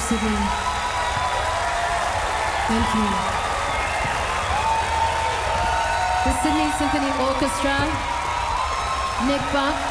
Sydney. Thank you. The Sydney Symphony Orchestra, Nick Buck.